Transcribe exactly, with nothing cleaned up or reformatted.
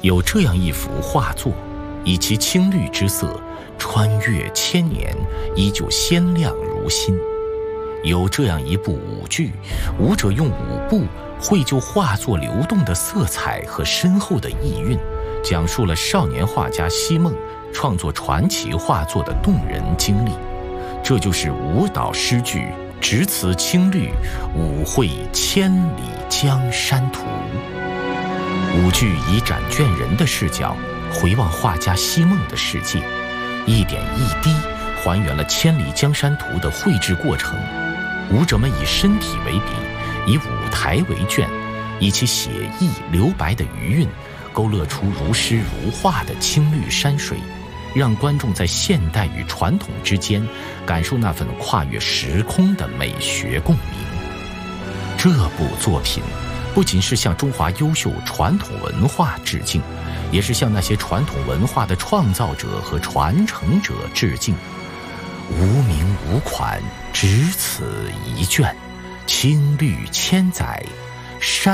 有这样一幅画作，以其青绿之色，穿越千年，依旧鲜亮如新。有这样一部舞剧，舞者用舞步绘就画作流动的色彩和深厚的意蕴，讲述了少年画家奚梦创作传奇画作的动人经历。这就是舞蹈诗句，只此青绿，舞绘千里江山图。舞剧以展卷人的视角回望画家奚梦的世界，一点一滴还原了千里江山图的绘制过程。舞者们以身体为笔，以舞台为卷，以其写意留白的余韵，勾勒出如诗如画的青绿山水，让观众在现代与传统之间感受那份跨越时空的美学共鸣。这部作品不仅是向中华优秀传统文化致敬，也是向那些传统文化的创造者和传承者致敬。无名无款，只此一卷，青绿千载，山